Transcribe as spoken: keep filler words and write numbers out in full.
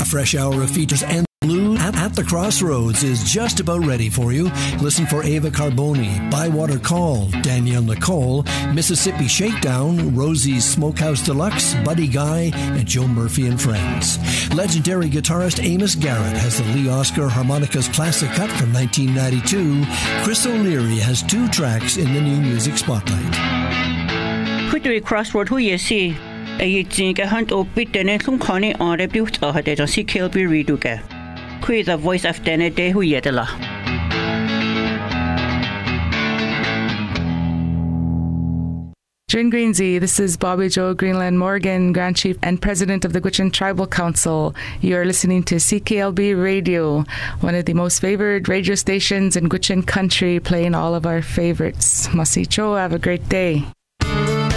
fresh hour of features and blues at, at the Crossroads is just about ready for you. Listen for Ava Carboni, Bywater Call, Danielle Nicole, Mississippi Shakedown, Rosie's Smokehouse Deluxe, Buddy Guy, and Joe Murphy and Friends. Legendary guitarist Amos Garrett has the Lee Oscar Harmonicas Classic Cut from nineteen ninety-two. Chris O'Leary has two tracks in the New Music Spotlight. Kutui Crossroad hu yesi ayitsin ka hunt o bitene lum khani on rebu ta hade ta C K L B redu ka. Kui the voice of dene de hu yedela. Jane Greensey, this is Bobby Joe Greenland Morgan, Grand Chief and President of the Gwich'in Tribal Council. You are listening to C K L B Radio, one of the most favored radio stations in Gwich'in country, playing all of our favorites. Masicho, have a great day.